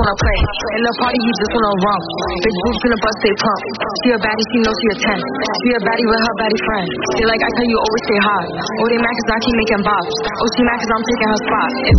wanna play. In the party, you just wanna romp. Big boobs in the bus, they pump. She a baddie, she knows she a 10. She a baddie with her baddie friend. They like, I tell you always stay hot. Oh, they mad cause I keep making bops. Oh, she mad cause I'm taking her spot. If